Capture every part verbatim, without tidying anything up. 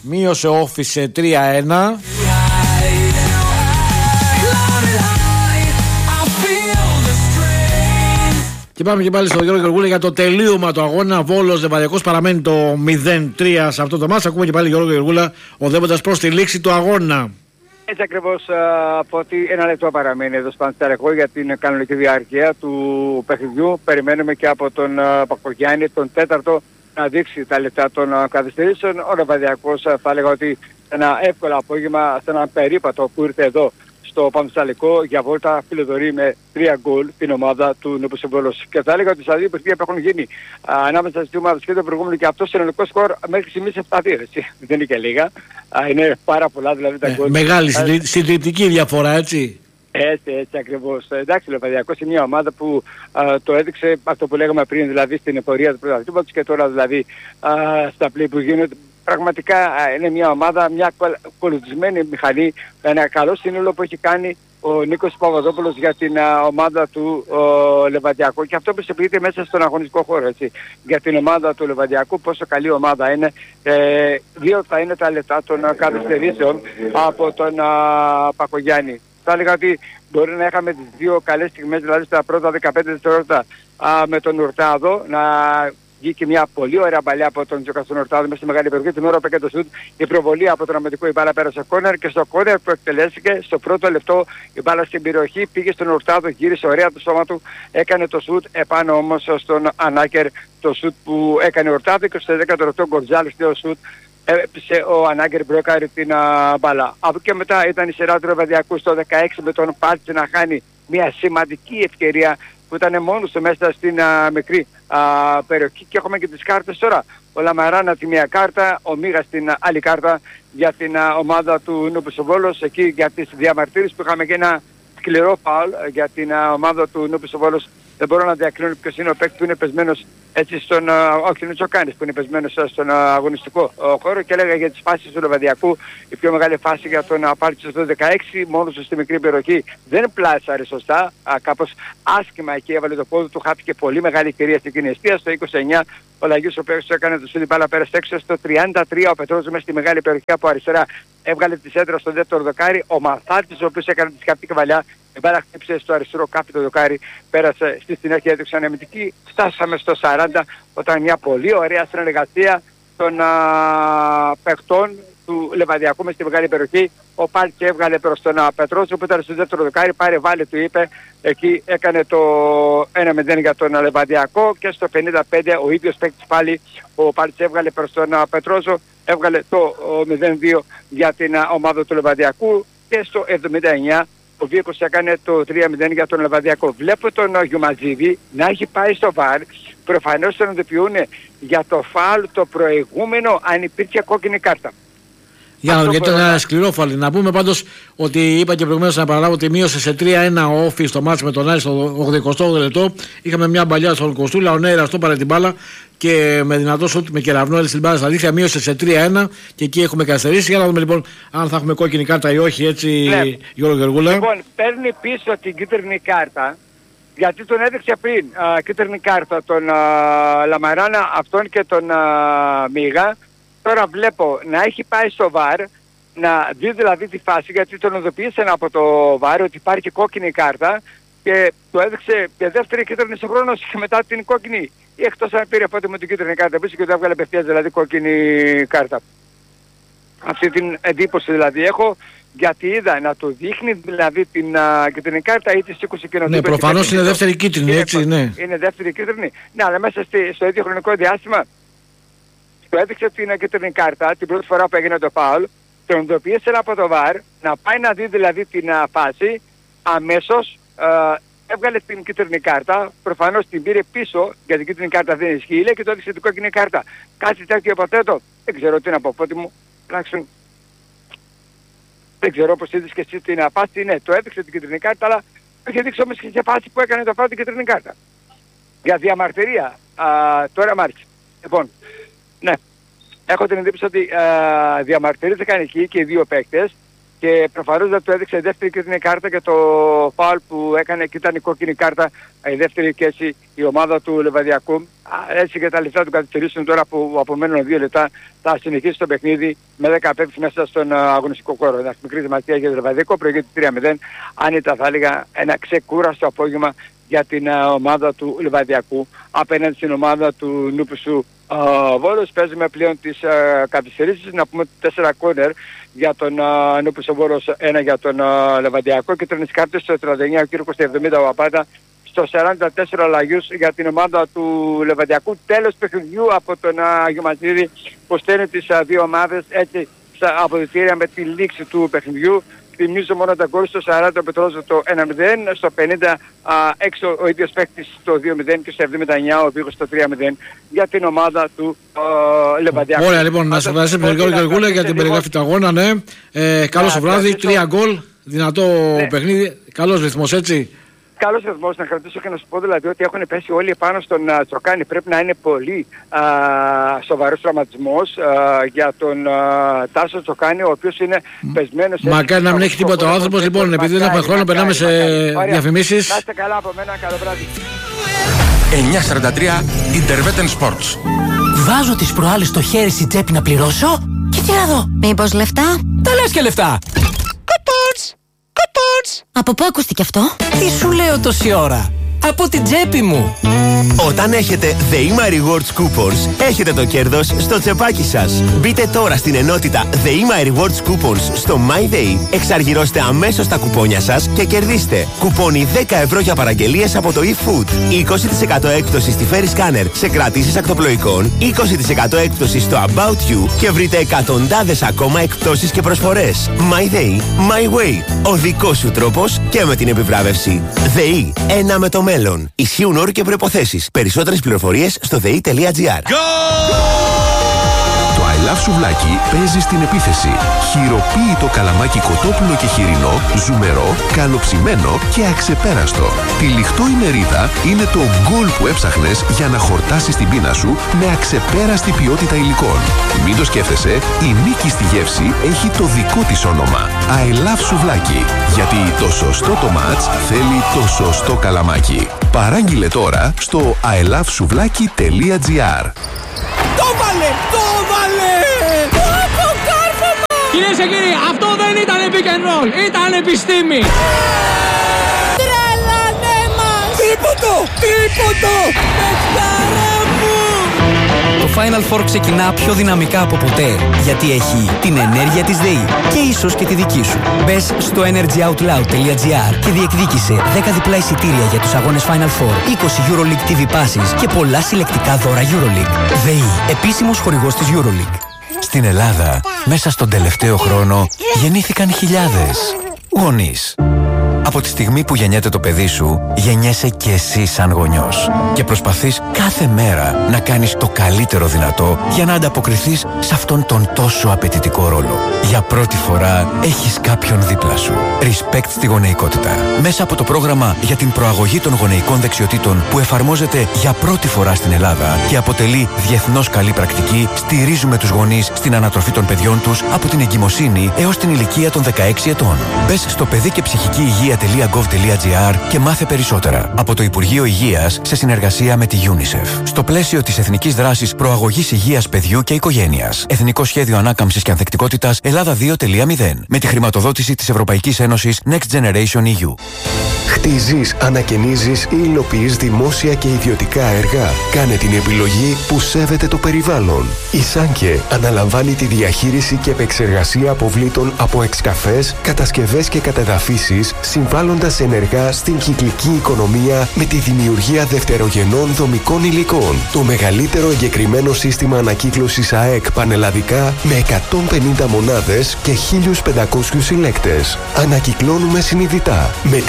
Μείωσε ο Όφη σε τρία ένα. Και πάμε και πάλι στον Γιώργο Γεωργούλα για το τελείωμα του αγώνα. Βόλος Λεβαδιακός παραμένει το μηδέν τρία σε αυτό το μάτς. Ακούμε και πάλι Γιώργο Γεωργούλα οδεύοντας προς τη λήξη του αγώνα. Έτσι ακριβώς, από ότι ένα λεπτό παραμένει εδώ στο Πανσεραϊκό για την κανονική διάρκεια του παιχνιδιού. Περιμένουμε και από τον Πακογιάννη, τον τέταρτο, να δείξει τα λεπτά των καθυστερήσεων. Ο Λεβαδιακός θα έλεγα ότι ένα εύκολο απόγευμα, σε ένα περίπατο που ήρθε εδώ στο Πανσεραϊκό για βόλτα, φιλοδορεί με τρία γκολ την ομάδα του Νόπους Βόλος. Και θα έλεγα ότι στα δύο παιχνίδια που έχουν γίνει α, ανάμεσα στις δύο ομάδες και το προηγούμενο και αυτό συνολικό σκορ μέχρι στιγμής επτά δύο. Δεν είναι και λίγα. Α, είναι πάρα πολλά δηλαδή τα γκολ. Ε, μεγάλη συντριπτική διαφορά, έτσι. Έτσι, έτσι ακριβώς. Εντάξει, ο Λεβαδιακός είναι μια ομάδα που α, το έδειξε αυτό που λέγαμε πριν, δηλαδή στην πορεία του πρωταθλήματος και τώρα δηλαδή α, στα πλοία που γίνονται. Πραγματικά α, είναι μια ομάδα, μια κολουτισμένη μηχανή, ένα καλό σύνολο που έχει κάνει ο Νίκος Παπαδόπουλος για την α, ομάδα του ο, Λεβαδιακού, και αυτό πιστοποιείται μέσα στον αγωνιστικό χώρο, έτσι, για την ομάδα του Λεβαδιακού, πόσο καλή ομάδα είναι. Ε, δύο θα είναι τα λεπτά των καθυστερήσεων από τον α, Πακογιάννη. Θα έλεγα ότι μπορεί να είχαμε τις δύο καλές στιγμές, δηλαδή στα πρώτα δεκαπέντε δευτερόλεπτα με τον Ουρτάδο, να βγήκε μια πολύ ωραία παλιά από τον Τζοκαστον Ουρτάδο μέσα στη μεγάλη περιοχή. Την ώρα που έκανε το σουτ, η προβολή από τον αμυντικό, η μπάλα πέρασε κόρνερ, και στο κόρνερ που εκτελέστηκε στο πρώτο λεπτό η μπάλα στην περιοχή πήγε στον Ουρτάδο, γύρισε ωραία το σώμα του, έκανε το σουτ, επάνω όμως στον Ανάκερ το σουτ που έκανε ο Ουρτάδο, και στο δέκατο λεπτό Γκορτζάλης το σουτ. Έπεισε ο Ανάγκερ, μπλοκάρει την α, μπάλα. Από και μετά ήταν η σειρά του Λεβαδιακού στο δεκαέξι με τον Πάτση να χάνει μια σημαντική ευκαιρία που ήταν μόνος του μέσα στην α, μικρή α, περιοχή. Και έχουμε και τις κάρτες τώρα. Ο Λαμαράνα τη μία κάρτα, ο Μίγας την άλλη κάρτα για την α, ομάδα του Νόπους Βόλος. Εκεί για τις διαμαρτύρες που είχαμε και ένα σκληρό φάουλ για την α, ομάδα του Νόπους Βόλος. Δεν μπορώ να διακρίνω ποιος είναι ο παίκτης που είναι πεσμένος έτσι στον, όχι είναι ο Τσοκάνης που είναι πεσμένος στον αγωνιστικό χώρο, και έλεγα για τις φάσεις του Λεβαδιακού. Η πιο μεγάλη φάση για τον Απάλτσο στο δεκαέξι, μόνος του στη μικρή περιοχή, δεν πλάσαρε σωστά, α, κάπως άσχημα εκεί έβαλε το πόδι του, χάθηκε πολύ μεγάλη ευκαιρία στην κοινή αιστεία. Στο είκοσι εννιά ο Λαγίος ο παίκτης έκανε το σούδι, μπάλα πέρασε έξω. Στο τριάντα τρία ο Πετρός μέσα στη μεγάλη περιοχή από αριστερά έβγαλε τη σέντρα στο δεύτερο δοκάρι. Ο Μαθάτης, ο οποίος έκανε τη σκαπτή καβαλιά, η μπάλα χτύπησε στο αριστερό κάπι το δοκάρι, πέρασε στη συνέχεια, έδειξε ανεμητική. Φτάσαμε στο σαράντα όταν μια πολύ ωραία συνεργασία των α, παιχτών του Λεβαδιακού μες στη μεγάλη περιοχή. Ο Πάλτς έβγαλε προς τον Πετρόζο που ήταν στο δεύτερο δοκάρι, πάρε βάλε του είπε, εκεί έκανε το ένα μηδέν για τον Λεβαδιακό, και στο πενήντα πέντε ο ίδιος παίκτης πάλι ο Πάλτς έβγαλε προς τον Πετρόζο, έβγαλε το μηδέν δύο για την ομάδα του Λεβαδιακού, και στο εβδομήντα εννιά ο Βίεκος έκανε το τρία μηδέν για τον Λεβαδιακό. Βλέπω τον Γιουμαζίδη να έχει πάει στο βαρ, προφανώς τον ειδοποιούν για το φάουλ το προηγούμενο, αν υπήρχε κόκκινη κάρτα. Για να δω, γιατί ήταν ένα σκληρό φάουλ. Να πούμε πάντως ότι είπα και προηγουμένως, να παραλάβω, ότι μείωσε σε τρία ένα ο Όφη στο μάτς με τον Άρη στο ογδοηκοστό λεπτό. Είχαμε μια μπαλιά στον Κοστούλα, ο Νέιρας το πάρε την μπάλα και με δυνατό σούτ με κεραυνό έλυσε την μπάλα στα δίχτυα, μείωσε σε τρία ένα και εκεί έχουμε καθυστερήσει. Για να δούμε λοιπόν αν θα έχουμε κόκκινη κάρτα ή όχι, έτσι, ναι. Γιώργο Γεωργούλα. Λοιπόν, παίρνει πίσω την κίτρινη κάρτα, γιατί τον έδειξε πριν α, κίτρινη κάρτα τον α, Λαμαράνα, αυτόν και τον α, Μίγα. Τώρα βλέπω να έχει πάει στο βαρ, να δει δηλαδή τη φάση, γιατί τον ειδοποίησαν από το βαρ ότι υπάρχει κόκκινη κάρτα, και το έδειξε και δεύτερη κίτρινη στο χρόνο και μετά την κόκκινη, ή εκτός αν πήρε πότε με την κίτρινη κάρτα πίσω και το έβγαλε απευθείας δηλαδή κόκκινη κάρτα. Αυτή την εντύπωση δηλαδή έχω, γιατί είδα να το δείχνει δηλαδή την uh, κίτρινη κάρτα ή τη σήκωσε και να ναι, προφανώς είναι δεύτερη κίτρινη, είναι, έτσι, ναι. Είναι δεύτερη κίτρινη, ναι, αλλά μέσα στη, στο ίδιο χρονικό διάστημα το έδειξε την κίτρινη κάρτα την πρώτη φορά που έγινε το φάουλ, τον ειδοποίησε από το βαρ, να πάει να δει δηλαδή την uh, φάση, αμέσως uh, έβγαλε την κίτρινη κάρτα, προφανώς την πήρε πίσω, γιατί η κίτρινη κάρτα δεν ισχύει, λέει, και το έδειξε την κόκκινη κάρτα. Κάτι τέτοιο υποθέτω, δεν ξέρω τι να πω, πότε μου, τουλάχιστον δεν ξέρω πώς είδες και εσύ την φάση, ναι, το έδειξε την κίτρινη κάρτα, αλλά είχε δείξει όμως και σε φάση που έκανε το φάουλ την κίτρινη κάρτα. Για διαμαρτυρία, α, τώρα μ' άρχισε. Λοιπόν, ναι, έχω την εντύπωση ότι α, διαμαρτυρήθηκαν εκεί και οι δύο παίκτες, και προφανώς δεν του έδειξε δεύτερη κίτρινη κάρτα και το φάουλ που έκανε και ήταν η κόκκινη κάρτα η δεύτερη, και έτσι η ομάδα του Λεβαδιακού έτσι και τα λεφτά του καθυστερήσουν τώρα που απομένουν δύο λεπτά θα συνεχίσει το παιχνίδι με δέκα παίκτες μέσα στον αγωνιστικό χώρο. Ένα μικρή σημασία για το Λεβαδιακό, προηγείται τρία μηδέν, αν ήταν θα έλεγα ένα ξεκούραστο απόγευμα για την uh, ομάδα του Λιβαδιακού απέναντι στην ομάδα του Νούπουσου uh, Βόλος. Παίζουμε πλέον τις uh, καθυστερήσεις, να πούμε τέσσερα κόρνερ για τον uh, Νούπουσου Βόλος, ένα για τον uh, Λιβαδιακό και τρεις κάρτες στο τριάντα εννιά ο Κύρκος, στο εβδομήντα ο Απάτα, στο σαράντα τέσσερα αλλαγούς για την ομάδα του Λιβαδιακού. Τέλος παιχνιδιού από τον uh, Γιωματζίδη που στέλνει τις uh, δύο ομάδες έτσι στα αποδυτήρια με τη λήξη του παιχνιδιού. Θυμίζω μόνο τα γκολ στο σαράντα ο Πετρός το ένα μηδέν, στο πενήντα έξω ο ίδιος παίκτης το δύο μηδέν και στο εβδομήντα εννιά ο Βίγος το τρία μηδέν για την ομάδα του uh, Λεβαδιακού. Ωραία, λοιπόν, να σε ευχαριστήσω πολύ Γεώργιο Γεργούλα για την περιγραφή του αγώνα. Ναι. Ε, καλό το βράδυ, τρία γκολ, δυνατό ναι. παιχνίδι, καλός ρυθμός, έτσι. Καλός ρυθμός, να κρατήσω και να σου πω δηλαδή ότι έχουν πέσει όλοι πάνω στον uh, Τσοκάνη. Πρέπει να είναι πολύ uh, σοβαρός τραυματισμός uh, για τον uh, Τάσο Τσοκάνη, ο οποίος είναι πεσμένος. Μακάρι να μην έχει τίποτα ο άνθρωπος. Λοιπόν, επειδή δεν έχουμε χρόνο, περνάμε σε διαφημίσεις. Να είστε καλά από μένα, καλό βράδυ. εννιακόσια σαράντα τρία Intervetten Sports. Βάζω τις προάλλες στο χέρι στην τσέπη να πληρώσω και τι να δω. Μήπως λεφτά? Τα λες και λεφτά. Από πού ακούστηκε αυτό? Τι σου λέω τόση ώρα? Από την τσέπη μου. Όταν έχετε The Ima Rewards Coupons, έχετε το κέρδος στο τσεπάκι σας. Μπείτε τώρα στην ενότητα The Ima Rewards Coupons στο MyDay, εξαργυρώστε αμέσως τα κουπόνια σας και κερδίστε κουπόνι δέκα ευρώ για παραγγελίες από το eFood, είκοσι τοις εκατό έκπτωση στη Ferry Scanner σε κρατήσεις ακτοπλοϊκών, είκοσι τοις εκατό έκπτωση στο About You και βρείτε εκατοντάδες ακόμα εκπτώσεις και προσφορές. MyDay, My Way, ο δικός σου τρόπος και με την επιβράβευση. ΔΕΗ, ένα με το μέλλον. Ισχύουν όροι και προϋποθέσεις. Περισσότερες πληροφορίες στο δε ι τελεία τζι άρ. Το I Love Σουβλάκι παίζει στην επίθεση. Χειροποίητο καλαμάκι κοτόπουλο και χοιρινό, ζουμερό, καλοψημένο και αξεπέραστο. Τυλιχτό η μερίδα είναι το γκολ που έψαχνες για να χορτάσεις την πείνα σου με αξεπέραστη ποιότητα υλικών. Μην το σκέφτεσαι, η νίκη στη γεύση έχει το δικό της όνομα. I Love Σουβλάκι. Γιατί το σωστό το μάτς θέλει το σωστό καλαμάκι. Παράγγειλε τώρα στο άι λαβ σουβλάκι τελεία τζι άρ. Το βάλε! Το βάλε! Το κάρφωμα! Κυρίες και κύριοι, αυτό δεν ήταν pick and roll, ήταν επιστήμη! Τρελάνε μας! Τίποτο! Τίποτο! Πεκτάρα μου! Το Final Four ξεκινά πιο δυναμικά από ποτέ, γιατί έχει την ενέργεια της ΔΕΗ και ίσως και τη δική σου. Μπες στο energy out loud τελεία τζι άρ και διεκδίκησε δέκα διπλά εισιτήρια για τους αγώνες Final Four, είκοσι EuroLeague τι βι passes και πολλά συλλεκτικά δώρα EuroLeague. ΔΕΗ, επίσημος χορηγός της EuroLeague. Στην Ελλάδα, μέσα στον τελευταίο χρόνο, γεννήθηκαν χιλιάδες γονείς. Από τη στιγμή που γεννιέται το παιδί σου, γεννιέσαι και εσύ σαν γονιός. Και προσπαθείς κάθε μέρα να κάνεις το καλύτερο δυνατό για να ανταποκριθείς σε αυτόν τον τόσο απαιτητικό ρόλο. Για πρώτη φορά έχεις κάποιον δίπλα σου. Respect στη γονεϊκότητα. Μέσα από το πρόγραμμα για την προαγωγή των γονεϊκών δεξιοτήτων που εφαρμόζεται για πρώτη φορά στην Ελλάδα και αποτελεί διεθνώς καλή πρακτική, στηρίζουμε τους γονείς στην ανατροφή των παιδιών τους από την εγκυμοσύνη έως την ηλικία των δεκαέξι ετών. Μπες στο παιδί και ψυχική υγεία τελεία γκοβ τελεία τζι άρ και μάθε περισσότερα από το Υπουργείο Υγείας σε συνεργασία με τη UNICEF. Στο πλαίσιο της Εθνικής Δράσης Προαγωγής Υγείας Παιδιού και Οικογένειας. Εθνικό Σχέδιο Ανάκαμψης και Ανθεκτικότητας Ελλάδα δύο τελεία μηδέν. Με τη χρηματοδότηση της Ευρωπαϊκής Ένωσης Next Generation ι γιου. Χτίζεις, ανακαινίζεις ή υλοποιείς δημόσια και ιδιωτικά έργα. Κάνε την επιλογή που σέβεται το περιβάλλον. Η Σάνκε αναλαμβάνει τη διαχείριση και επεξεργασία αποβλήτων από εξκαφές, κατασκευές και κατεδαφίσεις, συμβάλλοντας ενεργά στην κυκλική οικονομία με τη δημιουργία δευτερογενών δομικών υλικών. Το μεγαλύτερο εγκεκριμένο σύστημα ανακύκλωσης ΑΕΚ πανελλαδικά με εκατόν πενήντα μονάδες και χίλιους πεντακόσιους συλλέκτες. Ανακυκλώνουμε συνειδητά. Με τη Σάνκε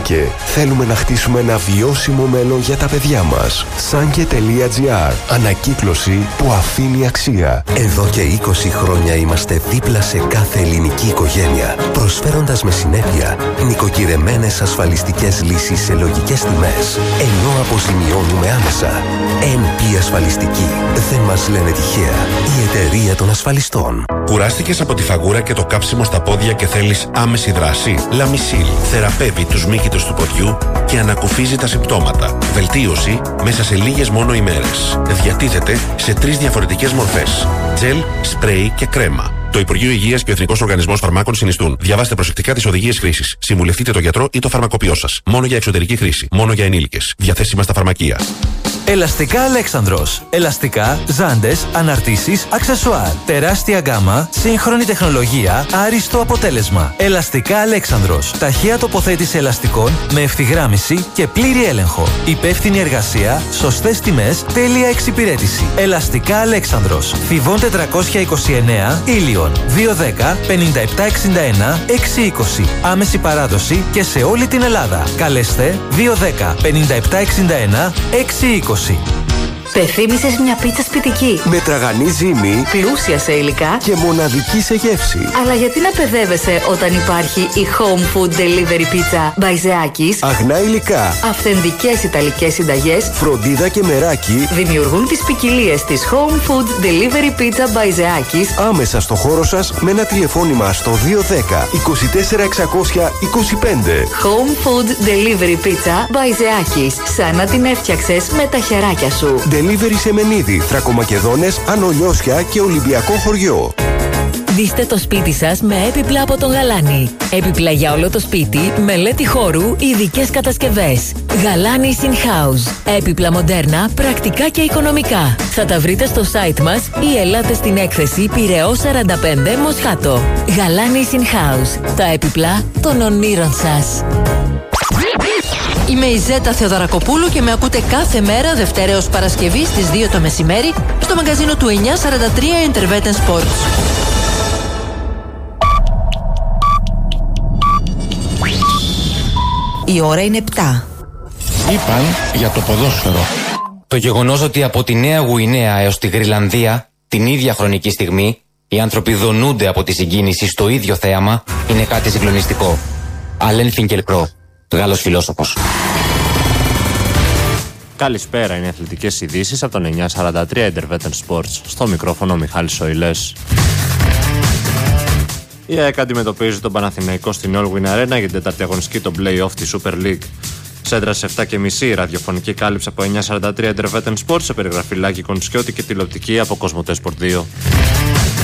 Σάνκε. Θέλουμε να χτίσουμε ένα βιώσιμο μέλλον για τα παιδιά μας. Σάνκε τελεία τζι άρ. Ανακύκλωση που αφήνει αξία. Εδώ και είκοσι χρόνια είμαστε δίπλα σε κάθε ελληνική οικογένεια, προσφέροντας με συνέπεια νοικοκυρεμένες ασφαλιστικές λύσεις σε λογικές τιμές, ενώ αποζημιώνουμε άμεσα. εν πι Ασφαλιστική. Δεν μας λένε τυχαία. Η εταιρεία των ασφαλιστών. Κουράστηκες από τη φαγούρα και το κάψιμο στα πόδια και θέλεις άμεση δράση? Λαμισίλ θεραπεύει τους μύκητους του ποδιού και ανακουφίζει τα συμπτώματα. Βελτίωση μέσα σε λίγες μόνο ημέρες. Διατίθεται σε τρεις διαφορετικές μορφές: τζελ, σπρέι και κρέμα. Το Υπουργείο Υγείας και ο Εθνικός Οργανισμός Φαρμάκων συνιστούν. Διαβάστε προσεκτικά τις οδηγίες χρήσης. Συμβουλευτείτε τον γιατρό ή το φαρμακοποιό σας. Μόνο για εξωτερική χρήση. Μόνο για ενήλικες. Διαθέσιμα στα φαρμακεία. Ελαστικά Αλέξανδρος. Ελαστικά, ζάντες, αναρτήσεις, αξεσουάρ. Τεράστια γκάμα, σύγχρονη τεχνολογία, άριστο αποτέλεσμα. Ελαστικά Αλέξανδρος. Ταχεία τοποθέτηση ελαστικών με ευθυγράμμιση και πλήρη έλεγχο. Υπεύθυνη εργασία, σωστές τιμές, τέλεια εξυπηρέτηση. Ελαστικά Αλέξανδρος. Θηβών τετρακόσια είκοσι εννέα, Ήλιον. δύο δέκα πενήντα επτά εξήντα ένα έξι είκοσι. Άμεση παράδοση και σε όλη την Ελλάδα. Καλέστε δύο δέκα πενήντα επτά εξήντα ένα έξι είκοσι. Πεθύμησες μια πίτσα σπιτική. Με τραγανή ζύμη, Πλούσια σε υλικά και μοναδική σε γεύση. Αλλά γιατί να παιδεύεσαι όταν υπάρχει η Home Food Delivery Pizza Μπαϊζεάκης? Αγνά υλικά, Αυθεντικές ιταλικές συνταγές, φροντίδα και μεράκι δημιουργούν τις ποικιλίες της Home Food Delivery Pizza Μπαϊζεάκης άμεσα στο χώρο σας με ένα τηλεφώνημα στο δύο δέκα είκοσι τέσσερα εξακόσια είκοσι πέντε. Home Food Delivery Pizza Μπαϊζεάκης. Σαν να την έφτιαξες με τα χεράκια σου. Delivery σε Μενίδη, Θρακομακεδόνες, Ανολιώσια και Ολυμπιακό χωριό. Ντύστε το σπίτι σας με έπιπλα από τον Γαλάνη. Έπιπλα για όλο το σπίτι, μελέτη χώρου, ειδικές κατασκευές. Γαλάνη in house. Έπιπλα μοντέρνα, πρακτικά και οικονομικά. Θα τα βρείτε στο site μας ή ελάτε στην έκθεση Πειραιώς σαράντα πέντε Μοσχάτο. Γαλάνη in house. Τα έπιπλα των ονείρων σας. Είμαι η Ζέτα Θεοδωρακοπούλου και με ακούτε κάθε μέρα Δευτέρα έως Παρασκευή στις δύο το μεσημέρι στο μαγκαζίνο του εννιακόσια σαράντα τρία Interveten Sports. Η ώρα είναι επτά. Είπαν για το ποδόσφαιρο. Το γεγονός ότι από τη Νέα Γουινέα έως τη Γρυλανδία την ίδια χρονική στιγμή οι άνθρωποι δονούνται από τη συγκίνηση στο ίδιο θέαμα είναι κάτι συγκλονιστικό. Αλέν Φινκελκρό, Γάλλος φιλόσοφος. Καλησπέρα, είναι αθλητικές ειδήσεις από τον εννιακόσια σαράντα τρία Interveten Sports. Στο μικρόφωνο Μιχάλης Σοηλές. Η ΑΕΚ αντιμετωπίζει τον Παναθηναϊκό στην All Win Arena για την τέταρτη αγωνιστική των play-off της Super League. Σέντρα σε επτά και μισή, ραδιοφωνική κάλυψη από εννιακόσια σαράντα τρία Interveten Sports σε περιγραφή Λάκη Κοντσιώτη και τηλεοπτική από Κοσμοτέ Sport δύο.